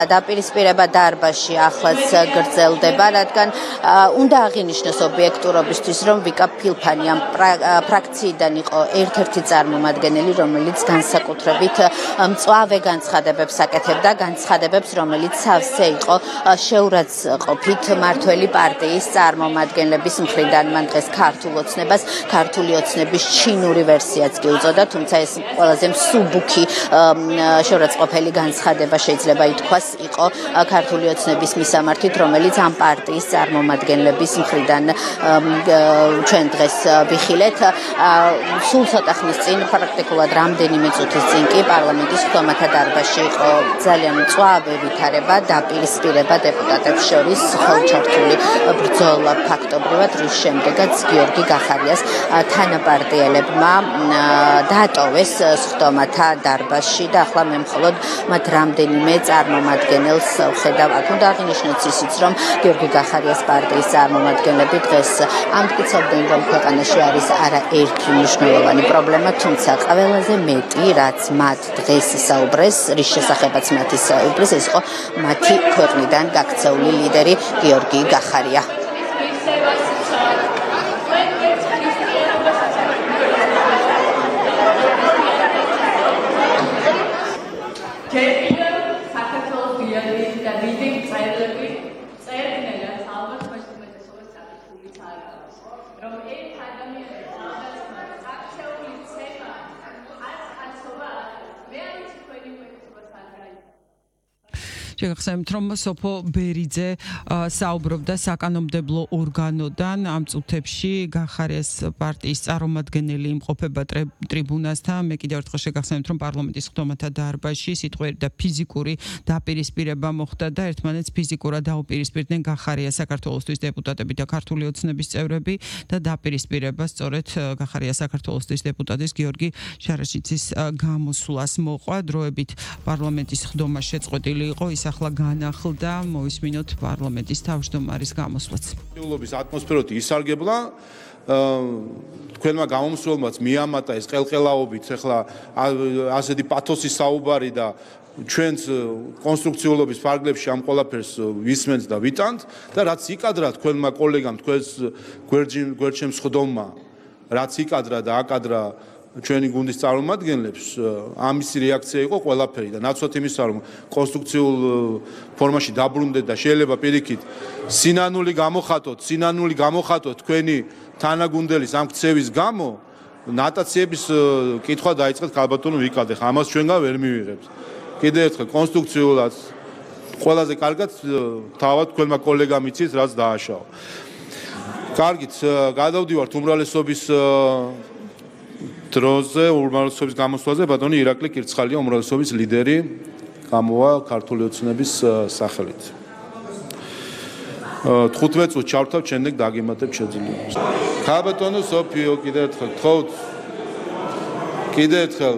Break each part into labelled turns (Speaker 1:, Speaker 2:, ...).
Speaker 1: დაპირისპირება დარბაზში ახლაც გრძელდება, რადგან უნდა აღინიშნოს ობიექტურობისთვის, რომ ვიკა ფილფანი ამ ფრაქციიდან იყო ერთ-ერთი წარმომადგენელი, რომელიც განსაკუთრებით მწვავე განცხადებებს აკეთებდა, განცხადებებს, რომელიც სავსე იყო შეურაცხყოფით მართველი პარტიის წარმომადგენლების მხრიდან. მან დღეს ქართულ ოცნებას, ქართული ოცნების ჩინური ვერსიაც კი უწოდა, თუმცა ეს ყველაზე მსუბუქი შეურაცხყოფელი განცხადება შეიძლება ითქვას იყო ქართული ოცნების მისამართით, რომელიც ამ პარტიის წარმომადგენლების მხრიდან ჩვენ დღეს ვიხილეთ. სულ ცოტა ხნის წინ, პრაქტიკულად რამდენიმე წუთის წინ კი პარლამენტის ხდომათა დარბაზში იყო ძალიან მწვავე ვითარება, დაპირისპირება დეპუტატებს შორის, ხელჩართული ბრძოლა ფაქტობრივად, რის შემდეგაც გიორგი გახარიას თანაპარტიელებმა დატოვეს ხდომათა დარბაზში და ახლა მე მხოლოდ მათ რამდენიმე წარმომადგენელს ვხედავ. უნდა აღინიშნოთ ისიც, რომ გიორგი გახარიას პარტიის წარმომადგენლები დღეს ამტკიცებდნენ, რომ ქვეყანაში არის არაერთი მნიშვნელოვანი პრობლემა, თუმცა ყველაზე მეტი, რაც მათ დღეს ისაუბრეს, რის შესახებაც მათ ისაუბრეს, ეს იყო მათი ქვეყნიდან გაქცეული ლიდერი გიორგი გახარია.
Speaker 2: შეგახსენებთ, რომ სოფო ბერიძე საუბრობდა საკანონმდებლო ორგანოდან ამ წუთებში გახარიას პარტიის წარმომადგენელი იმყოფება ტრიბუნასთან. მე კიდევ ერთხელ შეგახსენებთ, რომ პარლამენტის ხდომათა დარბაზში სიტყვიერი და ფიზიკური დაპირისპირება მოხდა და ერთმანეთს ფიზიკურად დაუპირისპირდნენ გახარიას საქართველოსთვის დეპუტატები და ქართული ოცნების წევრები და დაპირისპირება სწორედ გახარიას საქართველოსთვის დეპუტატის გიორგი შარაშიძის გამოსვლას მოყვა. დროებით პარლამენტის ხდომა შეწყვეტილი იყო, ის ახლა განახლდა, მოვისმინოთ პარლამენტის თავმჯდომარის გამოსვლაც.
Speaker 3: ულობის ატმოსფეროთ ისარგებლა, თქვენმა გამომსვლელმაც მიამატა ეს ყელყელაობით, ახლა ასეთი პათოსი საუბარი და ჩვენს კონსტრუქციულობის ფარგლებში ამ ყველაფერს ვისმენთ და ვიტანთ და რაც იკადრა თქვენმა კოლეგამ, თქვენს გვერდჩემს ხდომა, რაც იკადრა და აკადრა ჩვენი გუნდის წარმომადგენლებს, ამის რეაქცია იყო ყველაფერი და ნაცვლად იმისა, რომ კონსტრუქციულ ფორმაში დაბრუნდეთ და შეიძლება პირიქით სინანული გამოხატოთ თქვენი თანაგუნდელის ამ ქცევის გამო, ნატაციების კითხვა დაიწყეთ ქალბატონო ვიკადე, ამას ჩვენგან ვერ მივიღებთ. კიდევ ერთხელ კონსტრუქციულად ყველაზე კარგად თავად თქვენმა კოლეგამ იცით, რაც დააშავა. კარგით, გადავდივართ უმრავლესობის დროზე, უმრავლესობის გამოსვლაზე, ბატონი ირაკლი კირცხალია, უმრავლესობის ლიდერი, გამოვა ქართული ოცნების სახელით. 15 წუთს ჩავთავთ, შემდეგ დაგემატებთ შეძლებას. ქალბატონო სოფიო, კიდევ ერთხელ გთხოვთ. კიდევ ერთხელ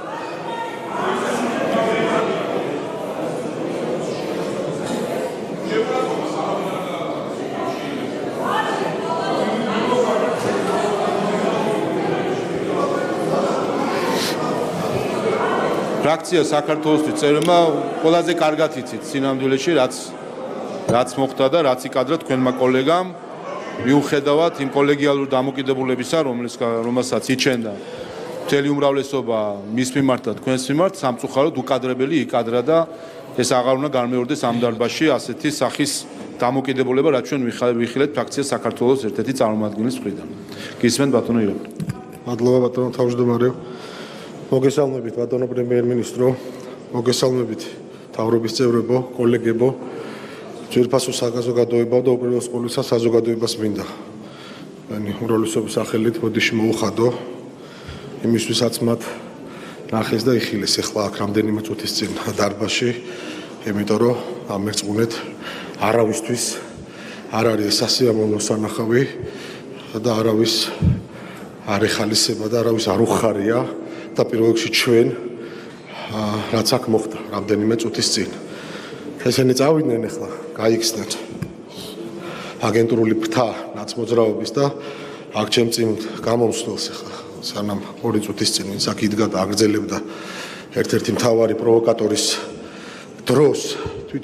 Speaker 3: ფრაქცია საქართველოსთვის წევრებმა ყველაზე კარგად იცით სინამდვილეში რაც მოხდა და რაც იკადრა თქვენმა კოლეგამ მიუხედავად იმ კოლეგიალურ დამოკიდებულებისა, რომელსაც იჩენდა მთელი უმრავლესობა მის მიმართ და თქვენს მიმართ, სამწუხაროდ უკადრებელი იკადრა და ეს აღარ უნდა განმეორდეს ამ დარბაზში ასეთი სახის დამოკიდებულება, რაც ჩვენ ვიხილეთ ფრაქცია საქართველოს ერთ-ერთი წარმომადგენლის მხრიდან. გისმენთ ბატონო ირაკლი.
Speaker 4: მადლობა ბატონო თავმჯდომარე. მოგესალმებით ბატონო პრემიერ-მინისტრო, მოგესალმებით მთავრობის წევრებო, კოლეგებო, ძვირფასო საზოგადოებაო და უპირველეს ყოვლისა საზოგადოებას მინდა. უმრავლესობის სახელით მოდიში მოუხადო იმისთვისაც მათ ნახეს და იხილეს ახლა აქ რამდენიმე წუთის წინ დარბაზში, იმიტომ რომ ამ მერწმუნეთ არავისთვის არ არის სასიამოვნო სანახავი და არავის არ ეხალისება და არავის არ უხარია. და პირველ რიგში ჩვენ რაც აქ მოხდა რამდენიმე წუთის წინ. ესენი წავიდნენ ახლა, გაიქცნენ აგენტურული ფრთა ნაცმოძრაობის და აქ ჩემ წინ გამომსვლელს ახლა სანამ 2 წუთის წინ ვინც აქ იდგა და აგრძელებდა ერთ-ერთი მთავარი პროვოკატორის დროს